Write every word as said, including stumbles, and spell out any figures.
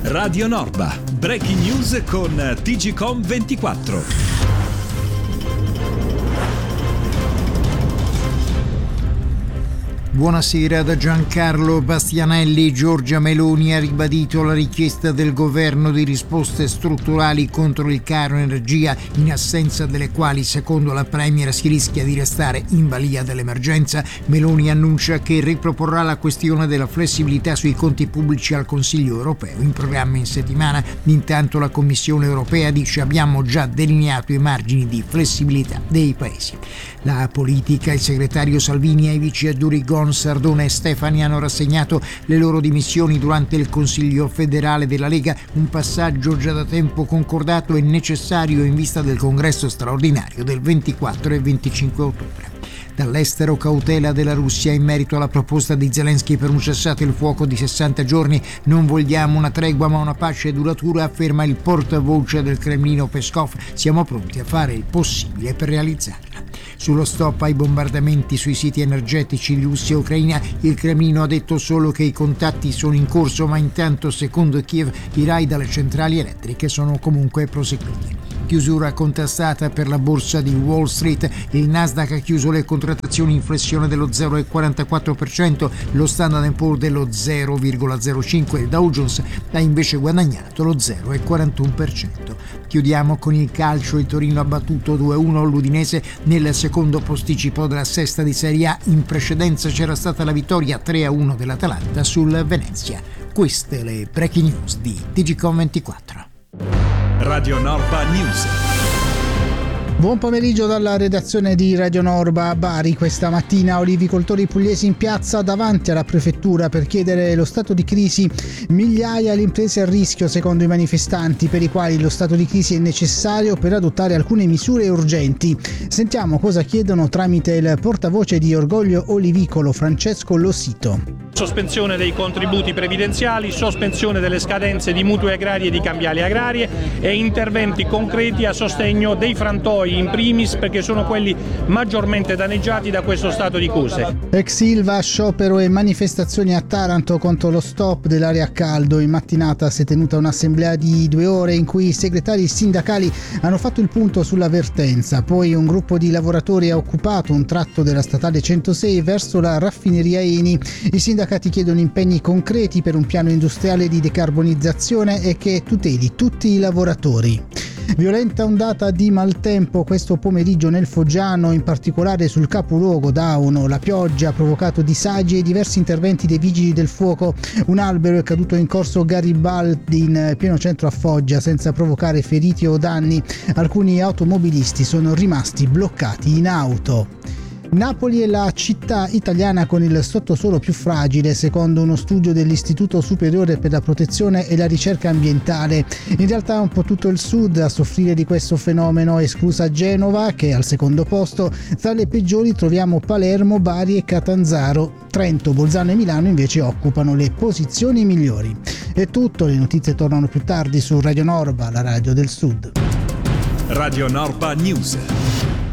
Radio Norba, breaking news con T G Com ventiquattro. Buonasera da Giancarlo Bastianelli. Giorgia Meloni ha ribadito la richiesta del governo di risposte strutturali contro il caro energia, in assenza delle quali, secondo la Premier, si rischia di restare in balia dell'emergenza. Meloni annuncia che riproporrà la questione della flessibilità sui conti pubblici al Consiglio europeo, in programma in settimana. Intanto la Commissione europea dice: abbiamo già delineato i margini di flessibilità dei paesi. La politica, il segretario Salvini e i vice Durigon, Sardone e Stefani hanno rassegnato le loro dimissioni durante il Consiglio federale della Lega, un passaggio già da tempo concordato e necessario in vista del congresso straordinario del ventiquattro e venticinque ottobre. Dall'estero, cautela della Russia in merito alla proposta di Zelensky per un cessate il fuoco di sessanta giorni. Non vogliamo una tregua ma una pace duratura, afferma il portavoce del Cremlino Peskov. Siamo pronti a fare il possibile per realizzarla. Sullo stop ai bombardamenti sui siti energetici di Russia e Ucraina, il Cremlino ha detto solo che i contatti sono in corso, ma intanto, secondo Kiev, i raid alle centrali elettriche sono comunque proseguiti. Chiusura contestata per la borsa di Wall Street. Il Nasdaq ha chiuso le contrattazioni in flessione dello zero virgola quarantaquattro per cento, lo Standard and Poor's dello zero virgola zero cinque per cento, il Dow Jones ha invece guadagnato lo zero virgola quarantuno per cento. Chiudiamo con il calcio. Il Torino ha battuto due a uno l'Udinese nel secondo posticipo della sesta di Serie A. In precedenza c'era stata la vittoria tre a uno dell'Atalanta sul Venezia. Queste le breaking news di T G Com ventiquattro. Radio Norba News. Buon pomeriggio dalla redazione di Radio Norba a Bari. Questa mattina olivicoltori pugliesi in piazza davanti alla prefettura per chiedere lo stato di crisi. Migliaia le imprese a rischio, secondo i manifestanti, per i quali lo stato di crisi è necessario per adottare alcune misure urgenti. Sentiamo cosa chiedono tramite il portavoce di Orgoglio Olivicolo, Francesco Losito. Sospensione dei contributi previdenziali, sospensione delle scadenze di mutui agrari e di cambiali agrarie e interventi concreti a sostegno dei frantoi in primis, perché sono quelli maggiormente danneggiati da questo stato di cose. Ex Ilva, sciopero e manifestazioni a Taranto contro lo stop dell'area a caldo. In mattinata si è tenuta un'assemblea di due ore in cui i segretari sindacali hanno fatto il punto sulla vertenza. Poi un gruppo di lavoratori ha occupato un tratto della statale centosei verso la raffineria Eni. I sindacati chiedono impegni concreti per un piano industriale di decarbonizzazione e che tuteli tutti i lavoratori. Violenta ondata di maltempo questo pomeriggio nel Foggiano, in particolare sul capoluogo Dauno. La pioggia ha provocato disagi e diversi interventi dei vigili del fuoco. Un albero è caduto in corso Garibaldi in pieno centro a Foggia senza provocare feriti o danni. Alcuni automobilisti sono rimasti bloccati in auto. Napoli è la città italiana con il sottosuolo più fragile, secondo uno studio dell'Istituto Superiore per la Protezione e la Ricerca Ambientale. In realtà è un po' tutto il sud a soffrire di questo fenomeno, esclusa Genova, che è al secondo posto. Tra le peggiori troviamo Palermo, Bari e Catanzaro. Trento, Bolzano e Milano invece occupano le posizioni migliori. È tutto, le notizie tornano più tardi su Radio Norba, la radio del Sud. Radio Norba News.